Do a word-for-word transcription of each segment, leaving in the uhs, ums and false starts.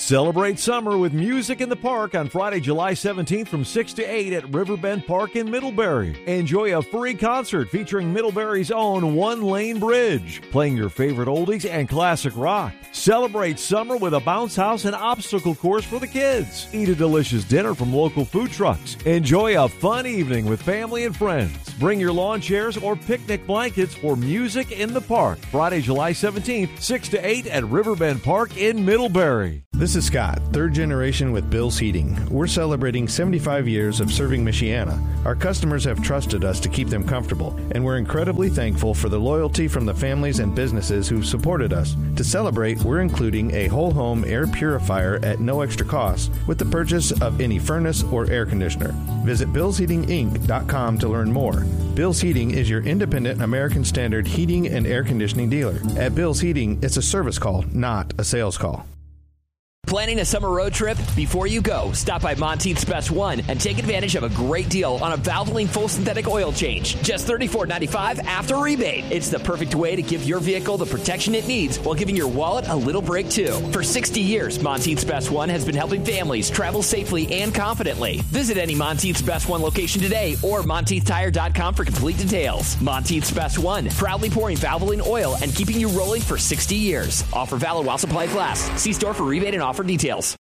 Celebrate summer with music in the park on Friday, July seventeenth from six to eight at Riverbend Park in Middlebury. Enjoy a free concert featuring Middlebury's own One Lane Bridge, playing your favorite oldies and classic rock. Celebrate summer with a bounce house and obstacle course for the kids. Eat a delicious dinner from local food trucks. Enjoy a fun evening with family and friends. Bring your lawn chairs or picnic blankets for music in the park. Friday, July seventeenth, six to eight at Riverbend Park in Middlebury. This is Scott, third generation with Bill's Heating. We're celebrating seventy-five years of serving Michiana. Our customers have trusted us to keep them comfortable, and we're incredibly thankful for the loyalty from the families and businesses who've supported us. To celebrate, we're including a whole home air purifier at no extra cost with the purchase of any furnace or air conditioner. Visit bills heating inc dot com to learn more. Bill's Heating is your independent American Standard heating and air conditioning dealer. At Bill's Heating, it's a service call, not a sales call. Planning a summer road trip? Before you go, stop by Monteith's Best One and take advantage of a great deal on a Valvoline full synthetic oil change. Just thirty-four ninety-five after rebate. It's the perfect way to give your vehicle the protection it needs while giving your wallet a little break too. For sixty years, Monteith's Best One has been helping families travel safely and confidently. Visit any Monteith's Best One location today or Monteith Tire dot com for complete details. Monteith's Best One, proudly pouring Valvoline oil and keeping you rolling for sixty years. Offer valid while supplies last. See store for rebate and offer details.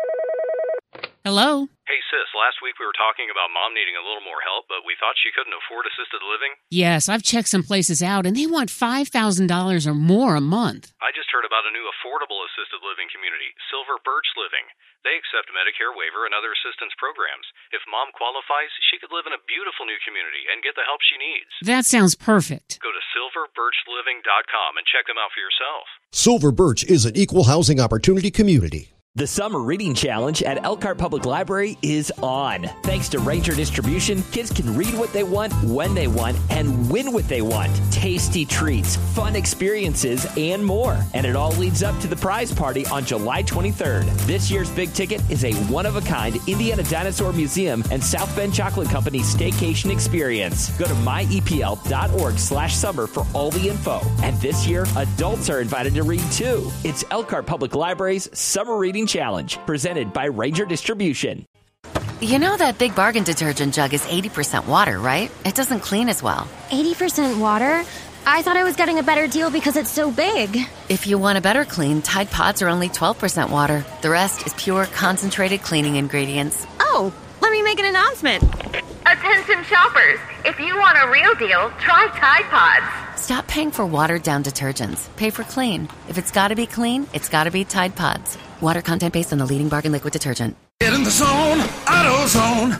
Hello? Hey, sis, last week we were talking about Mom needing a little more help, but we thought she couldn't afford assisted living. Yes, I've checked some places out, and they want five thousand dollars or more a month. I just heard about a new affordable assisted living community, Silver Birch Living. They accept Medicare waiver and other assistance programs. If Mom qualifies, she could live in a beautiful new community and get the help she needs. That sounds perfect. Go to silver birch living dot com and check them out for yourself. Silver Birch is an equal housing opportunity community. The Summer Reading Challenge at Elkhart Public Library is on. Thanks to Ranger Distribution, kids can read what they want, when they want, and win what they want. Tasty treats, fun experiences, and more. And it all leads up to the prize party on July twenty-third. This year's big ticket is a one-of-a-kind Indiana Dinosaur Museum and South Bend Chocolate Company staycation experience. Go to my e p l dot org slash summer for all the info. And this year, adults are invited to read too. It's Elkhart Public Library's Summer Reading Challenge, presented by Ranger Distribution. You know that Big Bargain detergent jug is eighty percent water, right? It doesn't clean as well. eighty percent water? I thought I was getting a better deal because it's so big. If you want a better clean, Tide Pods are only twelve percent water. The rest is pure, concentrated cleaning ingredients. Oh, let me make an announcement. Attention shoppers, if you want a real deal, try Tide Pods. Stop paying for watered-down detergents. Pay for clean. If it's got to be clean, it's got to be Tide Pods. Water content based on the leading bargain liquid detergent. Get in the zone, AutoZone.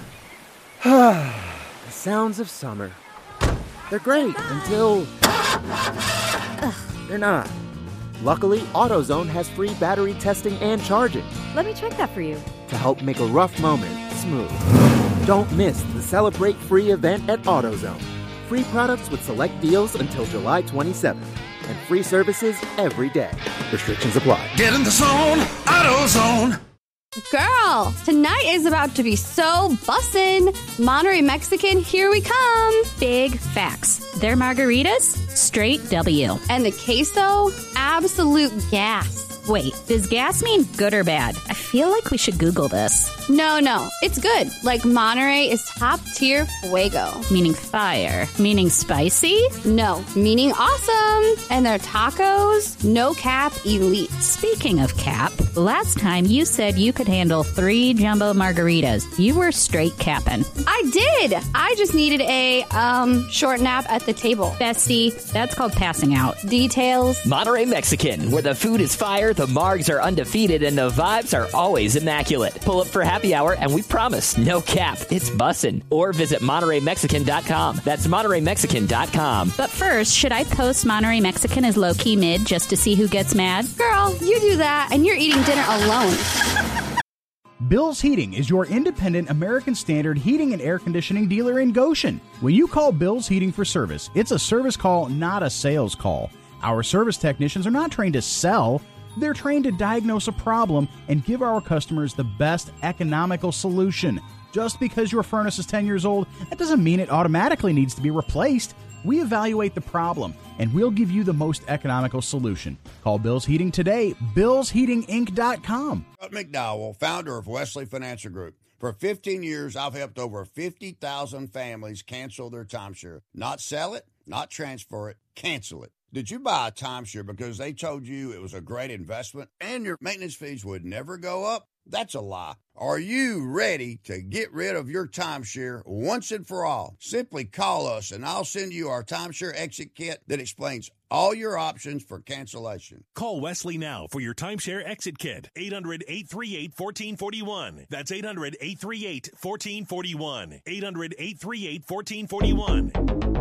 The sounds of summer. They're great until Ugh, they're not. Luckily, AutoZone has free battery testing and charging. Let me check that for you. To help make a rough moment smooth. Don't miss the Celebrate Free event at AutoZone. Free products with select deals until July twenty-seventh. And free services every day. Restrictions apply. Get in the zone, AutoZone. Girl, tonight is about to be so bussin'. Monterey Mexican, here we come. Big facts. Their margaritas, straight W. And the queso, absolute gas. Wait, does gas mean good or bad? I feel like we should Google this. No, no, it's good. Like Monterey is top tier fuego. Meaning fire. Meaning spicy? No, meaning awesome. And their tacos, no cap elite. Speaking of cap, last time you said you could handle three jumbo margaritas. You were straight capping. I did. I just needed a um short nap at the table. Bestie, that's called passing out. Details. Monterey Mexican, where the food is fire, the margs are undefeated, and the vibes are always immaculate. Pull up for happy hour, and we promise, no cap, it's bussin'. Or visit Monterey Mexican dot com. That's Monterey Mexican dot com. But first, should I post Monterey Mexican as low-key mid just to see who gets mad? Girl, you do that, and you're eating dinner alone. Bill's Heating is your independent American Standard heating and air conditioning dealer in Goshen. When you call Bill's Heating for service, it's a service call, not a sales call. Our service technicians are not trained to sell. They're trained to diagnose a problem and give our customers the best economical solution. Just because your furnace is ten years old, that doesn't mean it automatically needs to be replaced. We evaluate the problem, and we'll give you the most economical solution. Call Bill's Heating today, bills heating inc dot com. McDowell, founder of Wesley Financial Group. For fifteen years, I've helped over fifty thousand families cancel their timeshare. Not sell it, not transfer it, cancel it. Did you buy a timeshare because they told you it was a great investment and your maintenance fees would never go up? That's a lie. Are you ready to get rid of your timeshare once and for all? Simply call us and I'll send you our timeshare exit kit that explains all your options for cancellation. Call Wesley now for your timeshare exit kit. eight hundred, eight three eight, one four four one. That's eight hundred, eight three eight, one four four one. eight hundred, eight three eight, one four four one.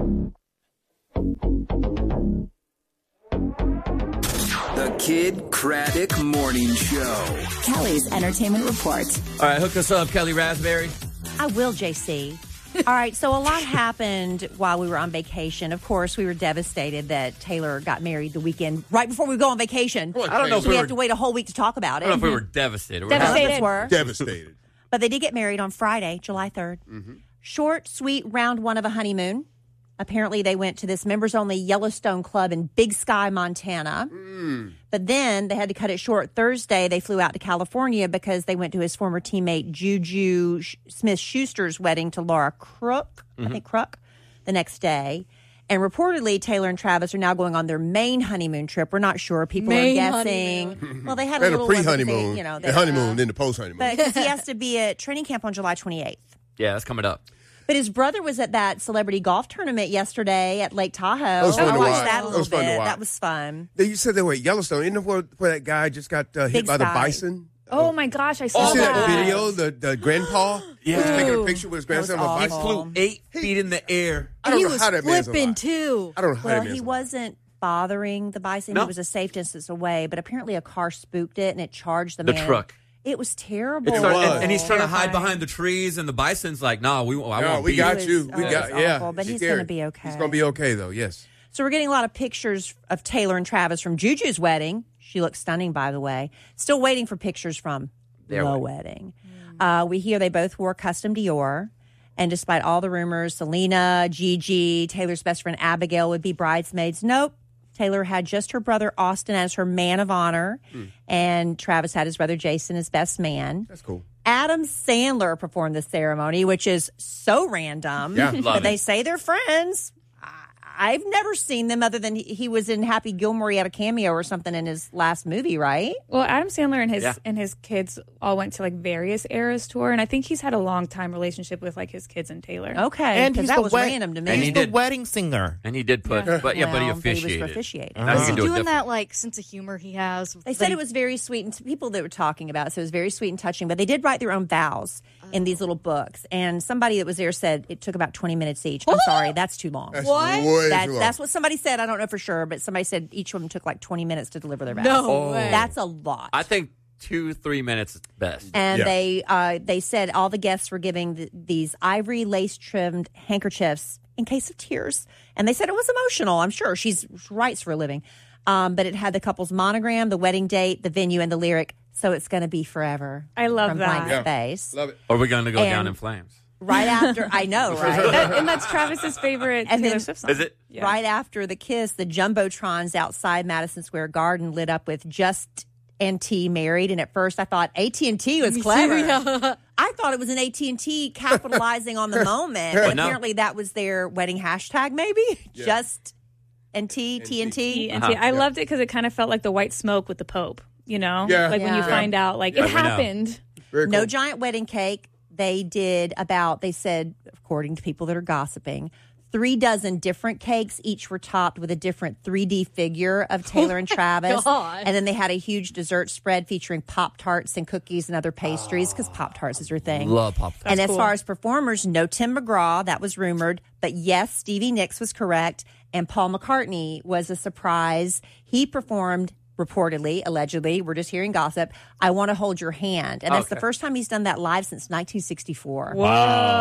The Kid Craddock Morning Show. Kelly's Entertainment Report. All right, hook us up, Kelly Raspberry. I will, J C. All right, so a lot happened while we were on vacation. Of course, we were devastated that Taylor got married the weekend right before we go on vacation. I don't know if so we we were, have to wait a whole week to talk about it. I don't know if we were devastated. We're Devastated. Were. Devastated. But they did get married on Friday, July third. Mm-hmm. Short, sweet, round one of a honeymoon. Apparently, they went to this members-only Yellowstone Club in Big Sky, Montana. Mm. But then they had to cut it short. Thursday, they flew out to California because they went to his former teammate Juju Smith-Schuster's wedding to Laura Crook, mm-hmm. I think Crook, the next day. And reportedly, Taylor and Travis are now going on their main honeymoon trip. We're not sure. People Main are guessing. honeymoon. Well, they had They a had a little pre-honeymoon, You know, the honeymoon, then the post-honeymoon. But 'cause he has to be at training camp on July twenty-eighth. Yeah, that's coming up. But his brother was at that celebrity golf tournament yesterday at Lake Tahoe. That was fun I to watched watch. that a little That was fun to bit. watch. That was fun. Then you said they were at Yellowstone. Isn't that where, where that guy just got uh, hit Big by the Sky. bison? Oh, my gosh, I saw You see that. that video? The, the grandpa Yeah. was taking a picture with his grandson on a He bison. flew eight feet in the air. I don't he know was how that man's flipping alive. too. I don't know how well, that man's he alive. wasn't bothering the bison. No. He was a safe distance away, but apparently a car spooked it and it charged the, The man. truck. It was terrible. It's and, and he's trying to hide behind the trees, and the bison's like, "No, we, I No, won't we be." got It you. was- We oh, got it was yeah. awful, but It's he's scary. gonna be okay. He's going to be okay though. Yes. So we're getting a lot of pictures of Taylor and Travis from Juju's wedding. She looks stunning, by the way. Still waiting for pictures from Their the wedding. wedding. Uh, we hear they both wore custom Dior. And despite all the rumors, Selena, Gigi, Taylor's best friend Abigail would be bridesmaids. Nope. Taylor had just her brother Austin as her man of honor. Mm. And Travis had his brother Jason as best man. That's cool. Adam Sandler performed the ceremony, which is so random. Yeah, but love they it. say they're friends. I've never seen them other than he, he was in Happy Gilmore. He had a cameo or something in his last movie, right? Well, Adam Sandler and his Yeah. and his kids all went to like various Eras tour, and I think he's had a long time relationship with like his kids and Taylor. Okay, And because he's that the was wed- random to me. And He's he the did. wedding singer. And he did put, Yeah. but yeah, but he Well, but he was officiated. for officiating. Now he Is can he do it doing different. that like sense of humor he has? They said it was very sweet, and people that were talking about it, so it was very sweet and touching. But they did write their own vows in these little books, and somebody that was there said it took about twenty minutes each. I'm sorry, that's too long. That's what? way That, too long. that's what somebody said. I don't know for sure, but somebody said each of them took like twenty minutes to deliver their vows. No Oh. way. That's a lot. I think two, three minutes is best. And Yeah. they uh, they said all the guests were giving th- these ivory lace trimmed handkerchiefs in case of tears, and they said it was emotional. I'm sure she's she writes for a living, um, but it had the couple's monogram, the wedding date, the venue, and the lyric. So it's going to be forever. I love from that. Blank Yeah. Space. Love it. Or we're going to go And- down in flames. Right after, I know, right? That- and that's Travis's favorite And Taylor then- Swift song. Is it? Yeah. Right after the kiss, the jumbotrons outside Madison Square Garden lit up with "Just and T married." And at first, I thought A T and T was Me too, clever. yeah. I thought it was an A T and T capitalizing on the moment. But But no. apparently, that was their wedding hashtag. Maybe Yeah. Just and T T and T T. and Uh-huh. T. I loved it because it kind of felt like the white smoke with the Pope. You know, Yeah. like when you Yeah. find out, like Yeah, it we know. happened. Very cool. No giant wedding cake. They did about, they said, according to people that are gossiping, three dozen different cakes. Each were topped with a different three D figure of Taylor and Travis. God. And then they had a huge dessert spread featuring Pop-Tarts and cookies and other pastries because Pop-Tarts is your thing. Love Pop. And That's as cool. far as performers, no Tim McGraw. That was rumored. But yes, Stevie Nicks was correct. And Paul McCartney was a surprise. He performed reportedly, allegedly, we're just hearing gossip, "I Want to Hold Your Hand." And that's the Okay. first time he's done that live since nineteen sixty-four. Whoa.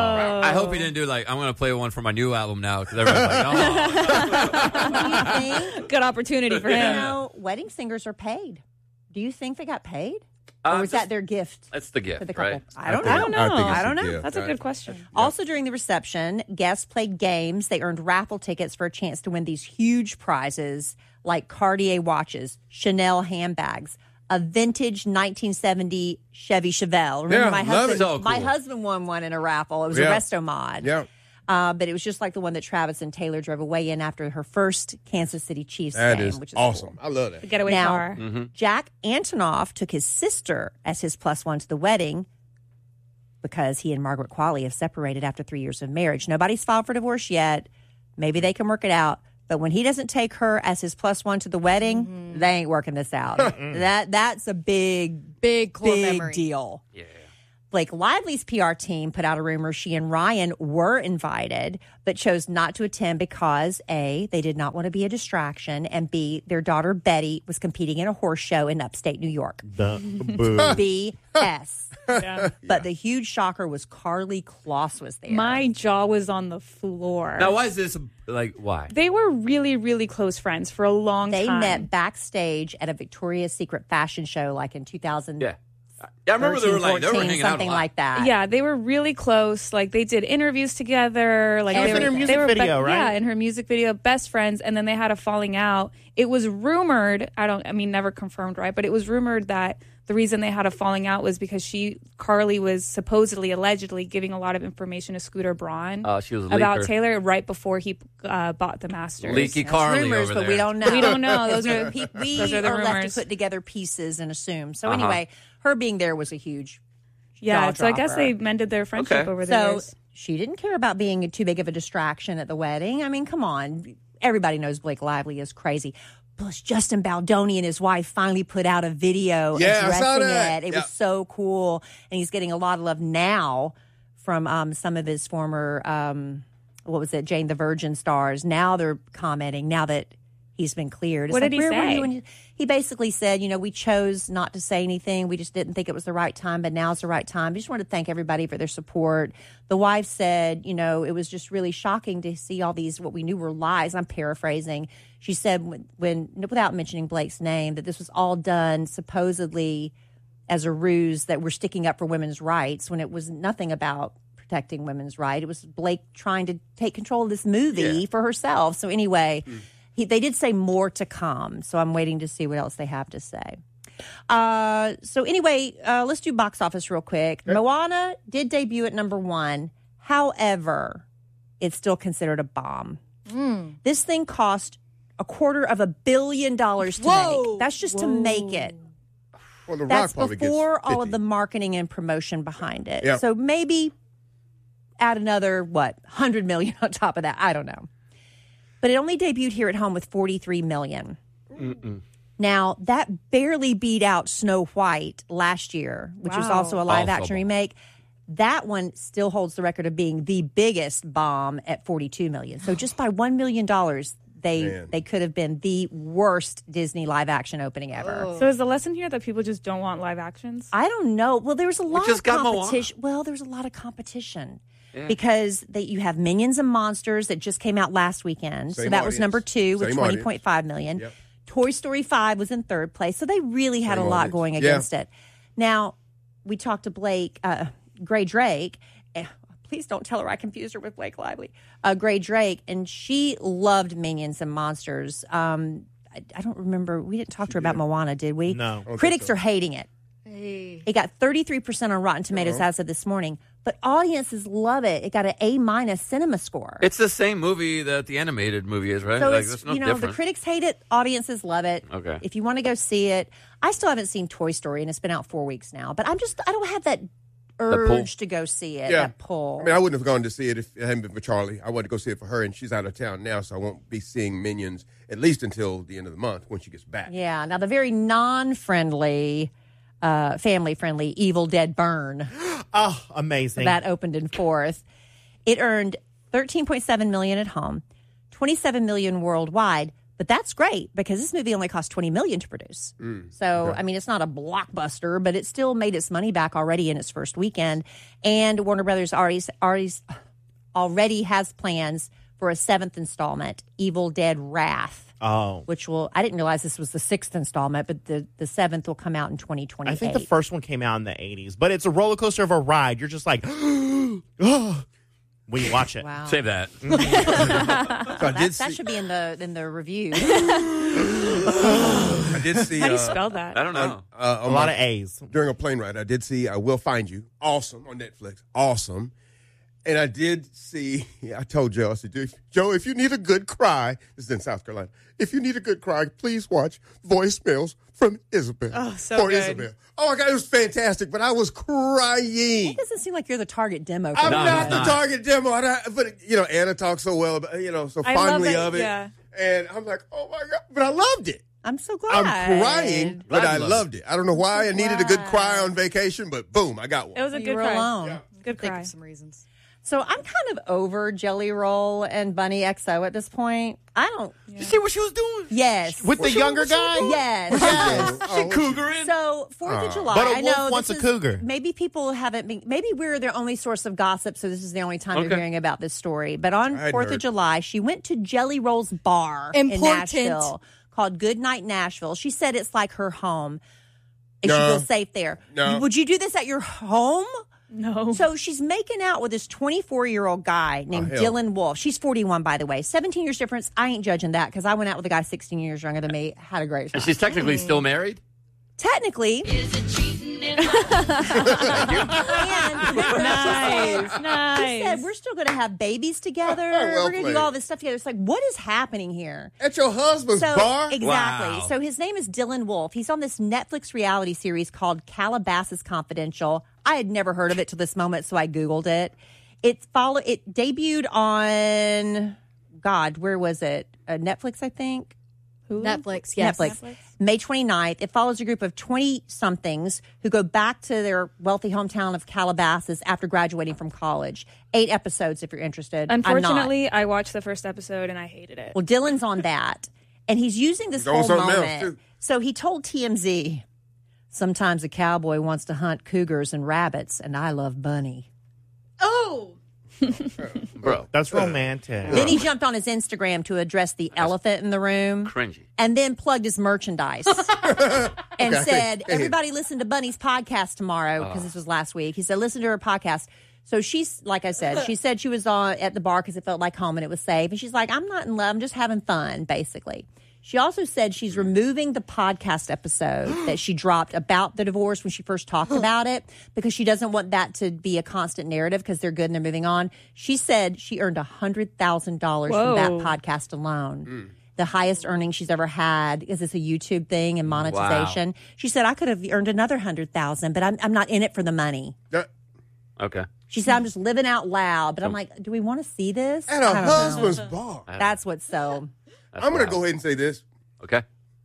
I hope he didn't do like, I'm going to play one for my new album now. Because everyone's like, oh. Do you think, Good opportunity for you him. know, wedding singers are paid? Do you think they got paid? Or Um, was that their gift? That's the gift, for the couple? right? I don't I know. think- I think it's I don't a know. gift, That's a right? good question. Also, during the reception, guests played games. They earned raffle tickets for a chance to win these huge prizes like Cartier watches, Chanel handbags, a vintage nineteen seventy Chevy Chevelle. Remember, Yeah, my love husband, it. So my cool. husband won one in a raffle. It was Yeah. a Resto Mod. Yeah. Uh, but it was just like the one that Travis and Taylor drove away in after her first Kansas City Chiefs That game, is which is awesome. cool. I love that. The getaway Now, car. Mm-hmm. Jack Antonoff took his sister as his plus one to the wedding because he and Margaret Qualley have separated after three years of marriage. Nobody's filed for divorce yet. Maybe they can work it out. But when he doesn't take her as his plus one to the wedding, Mm-hmm. they ain't working this out. that That's a big, Big core big memory. deal. Yeah. Blake Lively's P R team put out a rumor she and Ryan were invited, but chose not to attend because A, they did not want to be a distraction, and B, their daughter Betty was competing in a horse show in upstate New York. B S. Yeah. But the huge shocker was Carly Kloss was there. My jaw was on the floor. Now, why is this like? Why? They were really, really close friends for a long They time. met backstage at a Victoria's Secret fashion show like in two thousand. Yeah. Yeah, I remember they were like they were hanging out a something lot. like that. Yeah, they were really close. Like they did interviews together. Like She was they in were, her music they were video, be- right? Yeah, in her music video, best friends, and then they had a falling out. It was rumored. I don't. I mean, never confirmed, right? But it was rumored that the reason they had a falling out was because she, Carly, was supposedly, allegedly giving a lot of information to Scooter Braun Oh, she was a about leaker. Taylor right before he uh, bought the Masters. Leaky That's Carly rumors, over but there. we don't know. We don't know. Those are we, we those are the are left rumors. to put together pieces and assume. So Uh-huh. anyway, her being there was a huge Yeah, jaw so I guess dropper. they mended their friendship Okay. over the So years. she didn't care about being too big of a distraction at the wedding. I mean, come on. Everybody knows Blake Lively is crazy. Plus, Justin Baldoni and his wife finally put out a video Yeah, I saw addressing that. it. It Yeah. was so cool. And he's getting a lot of love now from um, some of his former, um, what was it, Jane the Virgin stars. Now they're commenting, now that he's been cleared. It's What like, did he where were say? you when you- He basically said, you know, we chose not to say anything. We just didn't think it was the right time, but now's the right time. We just want to thank everybody for their support. The wife said, you know, it was just really shocking to see all these, what we knew were lies. I'm paraphrasing. She said, when, when without mentioning Blake's name, that this was all done supposedly as a ruse that we're sticking up for women's rights when it was nothing about protecting women's rights. It was Blake trying to take control of this movie Yeah. for herself. So anyway, he, they did say more to come. So I'm waiting to see what else they have to say. Uh, so anyway, uh, let's do box office real quick. Moana did debut at number one. However, it's still considered a bomb. This thing cost a quarter of a billion dollars to Whoa. make. That's just to make it. Well, the That's Rock probably before gets all of fifty. the marketing and promotion behind it. Yep. So maybe add another, what, one hundred million on top of that. I don't know. But it only debuted here at home with forty-three million. Mm-mm. Now, that barely beat out Snow White last year, which was Wow. also a live Also action bomb. remake. That one still holds the record of being the biggest bomb at forty-two million. So just by one million dollars, they Man. they could have been the worst Disney live action opening ever. So is the lesson here that people just don't want live actions? I don't know. Well, there was a lot just of got Moana. competition. Well, there was a lot of competition Yeah. because they, you have Minions and Monsters that just came out last weekend. so Same that was audience. number two with Same twenty audience. point five million. Yep. Toy Story five was in third place. So they really had Same a lot audience. going Yeah. against it. Now, we talked to Blake, uh, Gray Drake. Eh, Please don't tell her I confused her with Blake Lively. Uh, Gray Drake, and she loved Minions and Monsters. Um, I, I don't remember. We didn't talk to her about Moana, did we? No. don't Critics think so. are hating it. Hey. It got thirty-three percent on Rotten Tomatoes Uh-huh. as of this morning, but audiences love it. It got an A minus cinema score. It's the same movie that the animated movie is, right? so like, it's, there's no you know, difference. the critics hate it, audiences love it. Okay. If you want to go see it, I still haven't seen Toy Story, and it's been out four weeks now. But I'm just, I don't have that pull. urge to go see it. Yeah. That pull. I mean, I wouldn't have gone to see it if it hadn't been for Charlie. I wanted to go see it for her, and she's out of town now, so I won't be seeing Minions at least until the end of the month when she gets back. Yeah. Now the very non-friendly, uh, family-friendly Evil Dead Burn Oh, amazing. that opened in fourth. It earned thirteen point seven million at home, twenty-seven million worldwide. But that's great because this movie only cost twenty million to produce. Mm. So, I mean, it's not a blockbuster, but it still made its money back already in its first weekend. And Warner Brothers already already already has plans for a seventh installment, Evil Dead Wrath. Oh. Which will, I didn't realize this was the sixth installment, but the, the seventh will come out in twenty twenty-eight. I think the first one came out in the eighties, but it's a roller coaster of a ride. You're just like, oh, when you watch it. Wow. Save that. So that, did that see- should be in the in the review. I did see. How do you uh, spell that? I don't know. Uh, A on lot my- of A's. During a plane ride, I did see I Will Find You. Awesome on Netflix. Awesome. And I did see, I told Joe, I said, "Dude, Joe, if you need a good cry, this is in South Carolina, if you need a good cry, please watch Voicemails from Isabel. Oh, so For good. Isabel. Oh, my God, it was fantastic, but I was crying. It doesn't seem like you're the target demo. For I'm that. not he's the not. target demo. I, don't- but, you know, Anna talks so well about, you know, so I love fondly it, of it. yeah. And I'm like, oh, my God. But I loved it. I'm so glad. I'm crying, but Glad I you loved loved it. I don't know why so I needed a good glad. cry on vacation, but boom, I got one. It was a You good were cry. alone. Yeah. Good Think cry. of some reasons. So I'm kind of over Jelly Roll and Bunny X O at this point. I don't. You see what she was doing? Yes. With the younger guy? Yes. Yes. She cougaring. So Fourth of July. But a I know wolf wants this a is- cougar. Maybe people haven't been. Maybe we're their only source of gossip, so this is the only time Okay. you're hearing about this story. But on I hadn't Fourth of heard. July, she went to Jelly Roll's bar in Important. Nashville called Good Night Nashville. She said it's like her home. And she No. feels safe there. No. Would you do this at your home? No. So she's making out with this twenty-four-year-old guy named Oh, hell. Dylan Wolf. She's forty-one, by the way. seventeen years difference. I ain't judging that because I went out with a guy sixteen years younger than me. Had a great time. And she's technically still married? Technically. And Nice, She nice. said, we're still going to have babies together. Well we're going to played. do all this stuff together. It's like, what is happening here? At your husband's So bar? exactly. Wow. So his name is Dylan Wolf. He's on this Netflix reality series called Calabasas Confidential. I had never heard of it till this moment, so I googled it. It follow. It debuted on God. Where was it? Uh, Netflix, I think. Hulu? Netflix, yes. Netflix. Netflix. May twenty-ninth. It follows a group of twenty-somethings who go back to their wealthy hometown of Calabasas after graduating from college. Eight episodes if you're interested. I'm not. Unfortunately, I watched the first episode and I hated it. Well, Dylan's on that, and he's using this He's on whole something else, moment. too. So he told T M Z, sometimes a cowboy wants to hunt cougars and rabbits, and I love Bunny. Oh! Bro. That's romantic. Then he jumped on his Instagram to address the elephant in the room. Cringy. And then plugged his merchandise and Okay, said, hey. everybody listen to Bunny's podcast tomorrow, because this was last week. He said, listen to her podcast. So she's, like I said, she said she was on at the bar because it felt like home and it was safe. And she's like, I'm not in love. I'm just having fun, basically. She also said she's removing the podcast episode that she dropped about the divorce when she first talked about it, because she doesn't want that to be a constant narrative because they're good and they're moving on. She said she earned one hundred thousand dollars from that Whoa. podcast alone. The highest earnings she's ever had, because it's a YouTube thing and monetization. She said, I could have earned another one hundred thousand dollars, but I'm, I'm not in it for the money. Okay. She said, I'm just living out loud. But I'm like, do we want to see this? At I a don't know. husband's bar. That's what's so. That's I'm going to wild. go ahead and say this. Okay.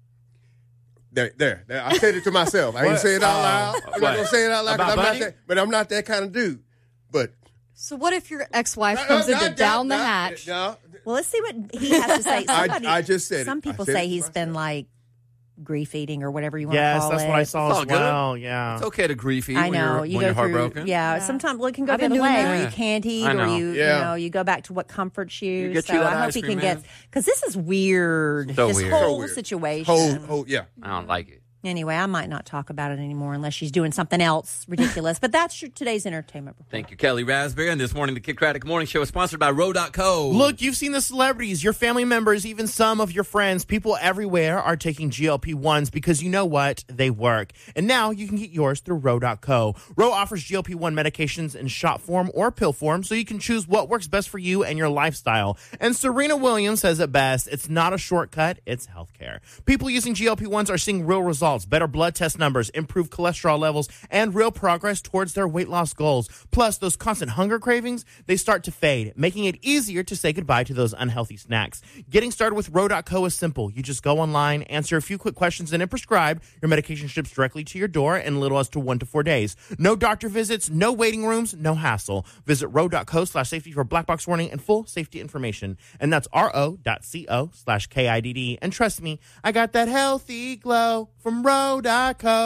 There, there, there. I said it to myself. I ain't say it out loud. I'm not What? going to say it out loud About because I'm not Bunny? that, but I'm not that kind of dude. But So what if your ex-wife No, comes no, in to no, down no, the no, hatch? no. Well, let's see what he has to say. I- Somebody, I just said it. Some I people said say it he's been like grief eating or whatever you want to Yes, call that's it. what I saw It's all as good. well. Yeah. It's okay to grief eat I when know you're, you when go you're through. heartbroken. Yeah, Yeah. sometimes well, it can go I've the been other doing way, that. where you Yeah. can't eat, I or know. you Yeah. you know you go back to what comforts you. You get so you that I hope ice he cream, can get, man. because this is weird. So this weird. whole So weird. situation. Whole, whole, yeah. I don't like it. Anyway, I might not talk about it anymore unless she's doing something else ridiculous. But that's your, today's entertainment report. Thank you, Kelly Raspberry. And this morning, the Kid Craddock Morning Show is sponsored by Row dot co. Look, you've seen the celebrities, your family members, even some of your friends. People everywhere are taking G L P ones because you know what? They work. And now you can get yours through Row dot co. Row offers G L P one medications in shot form or pill form so you can choose what works best for you and your lifestyle. And Serena Williams says it best. It's not a shortcut, it's healthcare. People using G L P ones are seeing real results, better blood test numbers, improved cholesterol levels, and real progress towards their weight loss goals. Plus, those constant hunger cravings, they start to fade, making it easier to say goodbye to those unhealthy snacks. Getting started with Row dot co is simple. You just go online, answer a few quick questions, and then prescribe. Your medication ships directly to your door in little as to one to four days. No doctor visits, no waiting rooms, no hassle. Visit Row dot co slash safety for black box warning and full safety information. And that's ro dot co slash K I D D. And trust me, I got that healthy glow from Row dot co.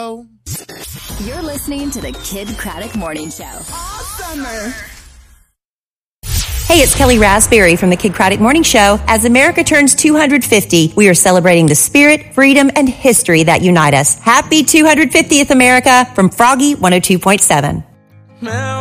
You're listening to the Kid Craddock Morning Show. All summer. Hey, it's Kelly Raspberry from the Kid Craddock Morning Show. As America turns two hundred fifty, we are celebrating the spirit, freedom, and history that unite us. Happy two hundred fiftieth, America, from Froggy one oh two point seven.